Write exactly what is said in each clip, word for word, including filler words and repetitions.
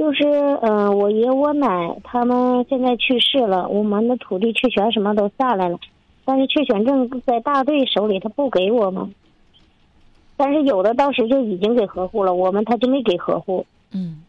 就是嗯、呃，我爷我奶他们现在去世了，我们的土地确权什么都下来了，但是确权证在大队手里，他不给我们。但是有的当时就已经给合户了，我们他就没给合户。 嗯。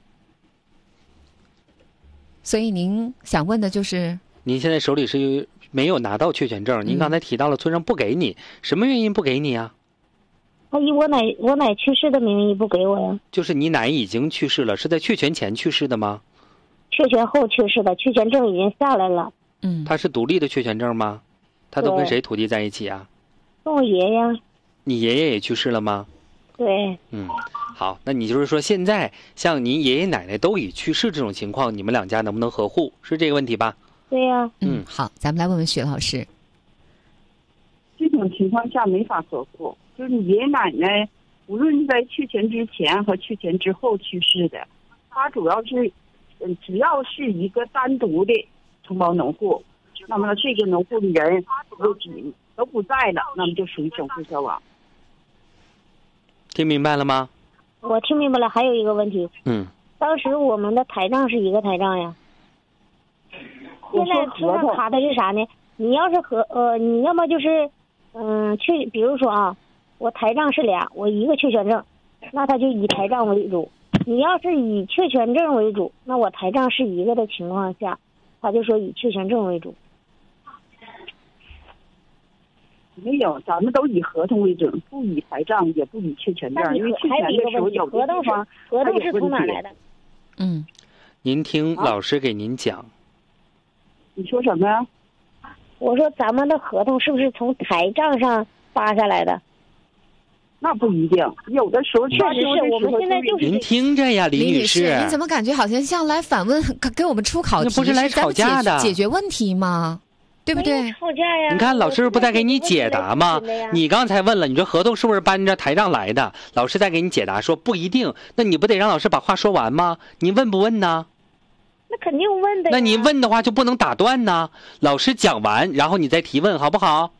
所以您想问的就是， 您现在手里是没有拿到确权证？您刚才提到了村上不给你，什么原因不给你啊？ 他以我奶我奶去世的名义不给我呀。 就是你奶已经去世了，是在确权前去世的吗？ 确权后去世的，确权证已经下来了。 嗯。 他是独立的确权证吗？他都跟谁土地在一起啊？ 跟我爷爷。 你爷爷也去世了吗？ 对。 嗯，好，那你就是说现在像您爷爷奶奶都已去世这种情况，你们两家能不能合户？是这个问题吧？ 对呀、啊。 嗯，好，咱们来问问许老师。 这种情况下没法合户，就是你爷爷奶奶无论是在确权之前和确权之后去世的，他主要是，嗯，只要是一个单独的承包农户，那么这个农户的人都都不在了，那么就属于整户消亡。 听明白了吗？ 我听明白了，还有一个问题。 嗯。 当时我们的台账是一个台账呀。现在村上卡的是啥呢？你要是和呃，你要么就是。嗯，确比如说啊，我台账是俩，我一个确权证，那他就以台账为主。你要是以确权证为主，那我台账是一个的情况下，他就说以确权证为主。 没有，咱们都以合同为准，不以台账，也不以确权证。因为确权的时候有合同是合同是从哪来的？ 嗯， 您听老师给您讲。 啊、你说什么呀？ 我说咱们的合同是不是从台账上发下来的？ 那不一定，有的时候确实是我们现在就是。 您听着呀，李女士， 您怎么感觉好像像来反问，给我们出考题？ 那不是来吵架的， 解决问题吗？对不对？ 吵架呀！ 你看老师不在给你解答吗？你刚才问了，你说合同是不是搬着台账来的？老师在给你解答说不一定，那你不得让老师把话说完吗？你问不问呢？ 那肯定问的。 那你问的话就不能打断呢。老师讲完，然后你再提问，好不好？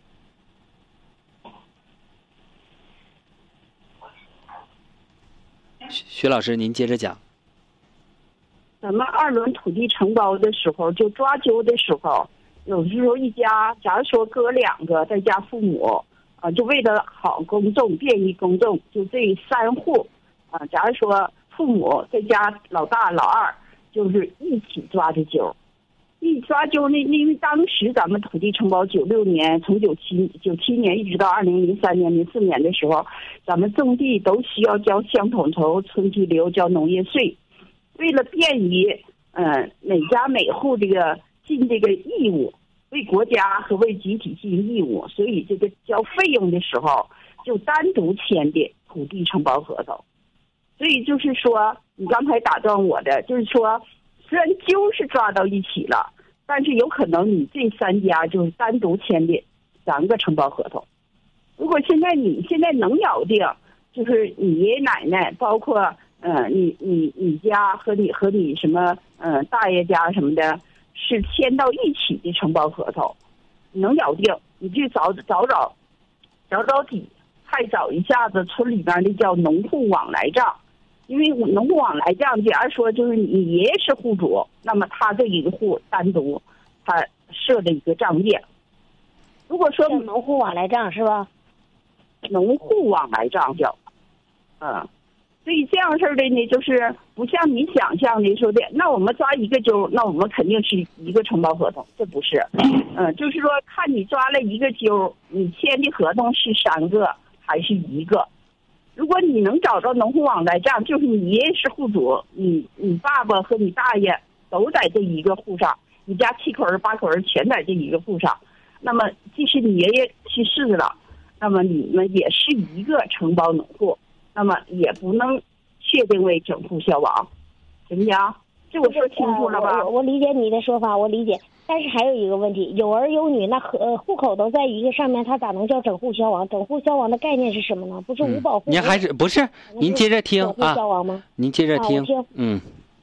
徐老师，您接着讲。 咱们二轮土地承包的时候，就抓阄的时候，有时候一家，假如说哥两个再加父母，啊，就为了好公众、便于公众，就这三户，啊，假如说父母再加老大、老二。就是一起抓的阄，一抓阄呢，因为当时咱们土地承包九六年，从九七九七年一直到二零零三年、零四年的时候，咱们种地都需要交乡统筹、村级流、交农业税。为了便于呃每家每户这个尽这个义务，为国家和为集体尽义务，所以这个交费用的时候就单独签的土地承包合同。所以就是说，你刚才打断我的，就是说，虽然阄是抓到一起了，但是有可能你这三家就是单独签的三个承包合同。如果现在你现在能咬定，就是你爷爷奶奶，包括呃你你你家和你和你什么呃大爷家什么的，是签到一起的承包合同，你能咬定，你就找找找找找底，再找一下子村里边的叫农户往来账。因为农户往来账，假如说就是你爷爷是户主，那么他这一个户单独他设的一个账页。如果说农户往来账是吧？ 农户往来账叫，嗯，所以这样式的呢，就是不像你想象的说的，那我们抓一个阄，那我们肯定是一个承包合同，这不是，嗯，就是说看你抓了一个阄，你签的合同是三个还是一个。如果你能找到农户往来账，就是你爷爷是户主，你你爸爸和你大爷都在这一个户上，你家七口人八口人全在这一个户上，那么即使你爷爷去世了，那么你们也是一个承包农户，那么也不能确定为整户消亡，行不行？这我说清楚了吧？ 我我理解你的说法，我理解。但是还有一个问题，有儿有女，那和户口都在一个上面，他咋能叫整户消亡？整户消亡的概念是什么呢？不是无保护、 嗯？您还是不是？您接着听啊。整户消亡吗？ 您接着听。 啊、听嗯。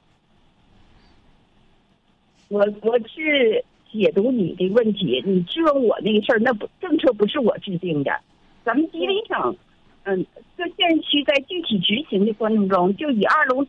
我我是解读你的问题，你质问我那个事儿，那不政策不是我制定的，咱们吉林省，嗯，各县区在具体执行的过程中，就以二龙